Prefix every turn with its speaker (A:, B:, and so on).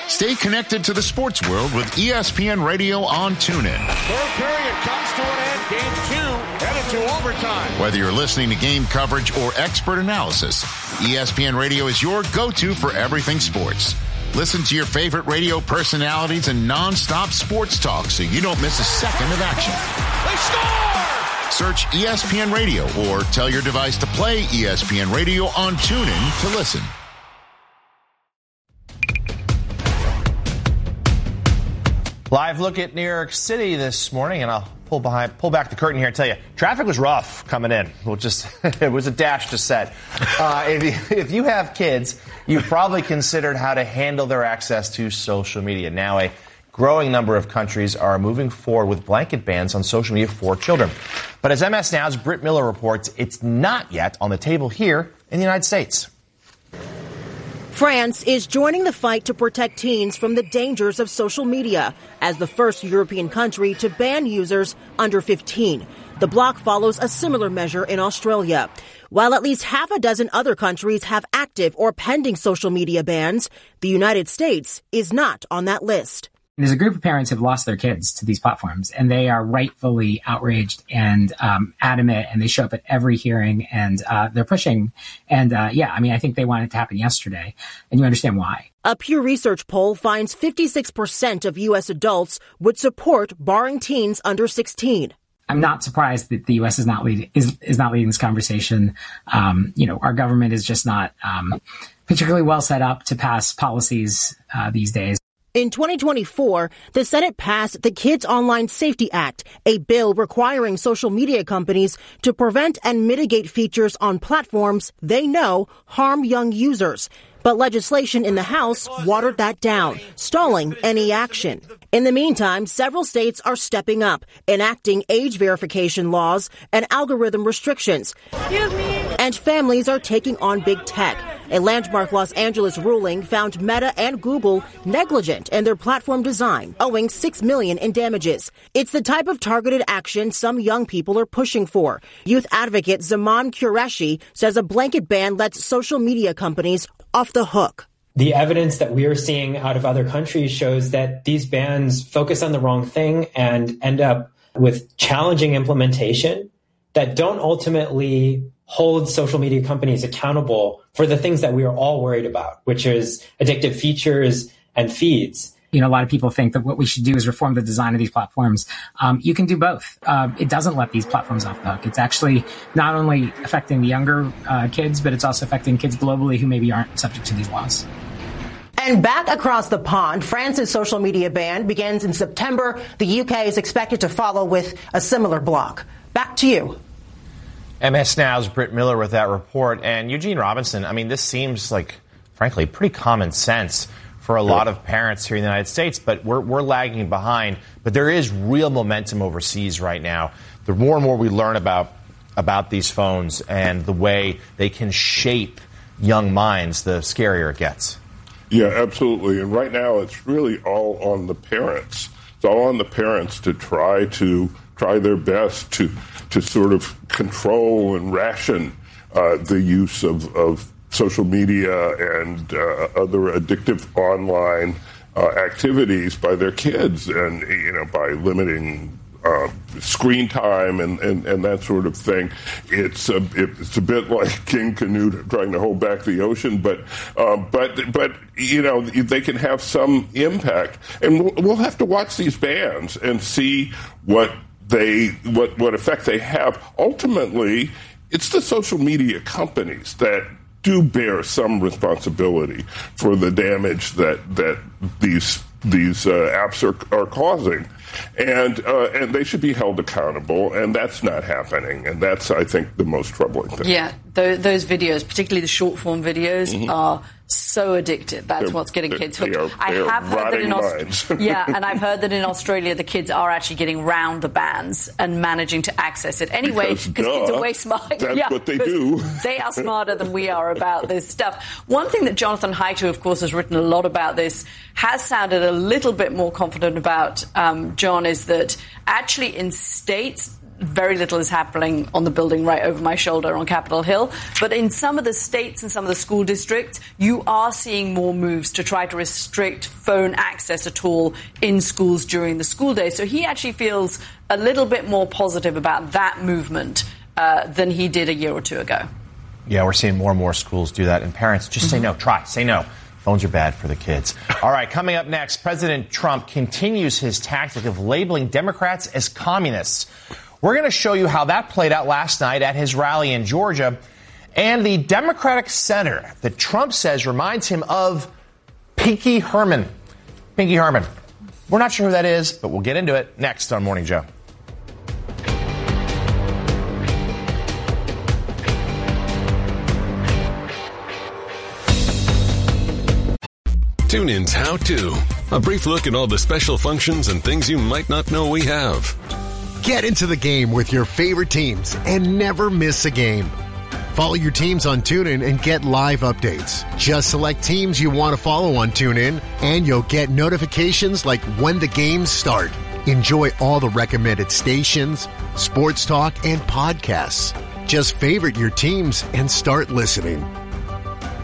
A: Stay connected to the sports world with ESPN Radio on TuneIn.
B: Third period comes to an end. Game 2 headed to overtime.
A: Whether you're listening to game coverage or expert analysis, ESPN Radio is your go-to for everything sports. Listen to your favorite radio personalities and non-stop sports talk so you don't miss a second of action.
B: They score!
A: Search ESPN Radio or tell your device to play ESPN Radio on TuneIn to listen.
C: Live look at New York City this morning, and I'll pull back the curtain here and tell you, traffic was rough coming in. It was a dash to set. If you have kids, you've probably considered how to handle their access to social media. Now, a growing number of countries are moving forward with blanket bans on social media for children. But as MS Now's Britt Miller reports, it's not yet on the table here in the United States.
D: France is joining the fight to protect teens from the dangers of social media as the first European country to ban users under 15. The bloc follows a similar measure in Australia. While at least half a dozen other countries have active or pending social media bans, the United States is not on that list.
E: There's a group of parents who have lost their kids to these platforms, and they are rightfully outraged and adamant, and they show up at every hearing, and they're pushing. And I think they want it to happen yesterday, and you understand why.
D: A Pew Research poll finds 56% of U.S. adults would support barring teens under 16.
E: I'm not surprised that the U.S. is not leading this conversation. Our government is just not particularly well set up to pass policies these days.
D: In 2024, the Senate passed the Kids Online Safety Act, a bill requiring social media companies to prevent and mitigate features on platforms they know harm young users. But legislation in the House watered that down, stalling any action. In the meantime, several states are stepping up, enacting age verification laws and algorithm restrictions. And families are taking on big tech. A landmark Los Angeles ruling found Meta and Google negligent in their platform design, owing $6 million in damages. It's the type of targeted action some young people are pushing for. Youth advocate Zaman Qureshi says a blanket ban lets social media companies off the hook.
F: The evidence that we are seeing out of other countries shows that these bans focus on the wrong thing and end up with challenging implementation that don't ultimately hold social media companies accountable for the things that we are all worried about, which is addictive features and feeds.
E: A lot of people think that what we should do is reform the design of these platforms. You can do both. It doesn't let these platforms off the hook. It's actually not only affecting the younger kids, but it's also affecting kids globally who maybe aren't subject to these laws.
D: And back across the pond, France's social media ban begins in September. The UK is expected to follow with a similar block. Back to you.
C: MS Now's Britt Miller with that report. And Eugene Robinson, this seems like, frankly, pretty common sense for a lot of parents here in the United States, but we're lagging behind. But there is real momentum overseas right now. The more and more we learn about these phones and the way they can shape young minds, the scarier it gets.
G: Yeah, absolutely. And right now it's really all on the parents. It's all on the parents to try their best to sort of control and ration the use of social media and other addictive online activities by their kids, and by limiting screen time and that sort of thing. It's a bit like King Canute trying to hold back the ocean, but they can have some impact, and we'll have to watch these bans and see what effect they have. Ultimately, it's the social media companies that do bear some responsibility for the damage that these apps are causing, and they should be held accountable, and that's not happening, and that's, I think, the most troubling thing.
H: Yeah, those videos, particularly the short form videos, are so addictive. That's what's getting kids hooked.
G: I have heard that in
H: and I've heard that in Australia the kids are actually getting round the bans and managing to access it anyway, because kids are way smart.
G: That's what they do.
H: They are smarter than we are about this stuff. One thing that Jonathan Haidt, who of course has written a lot about this, has sounded a little bit more confident about, John, is that actually in states very little is happening on the building right over my shoulder on Capitol Hill. But in some of the states and some of the school districts, you are seeing more moves to try to restrict phone access at all in schools during the school day. So he actually feels a little bit more positive about that movement than he did a year or two ago.
C: Yeah, we're seeing more and more schools do that. And parents, just say no. Say no. Phones are bad for the kids. All right, coming up next, President Trump continues his tactic of labeling Democrats as communists. We're going to show you how that played out last night at his rally in Georgia. And the Democratic senator that Trump says reminds him of Pinky Herman. Pinky Herman. We're not sure who that is, but we'll get into it next on Morning Joe.
I: TuneIn's How To. A brief look at all the special functions and things you might not know we have.
J: Get into the game with your favorite teams and never miss a game. Follow your teams on TuneIn and get live updates. Just select teams you want to follow on TuneIn, and you'll get notifications like when the games start. Enjoy all the recommended stations, sports talk, and podcasts. Just favorite your teams and start listening.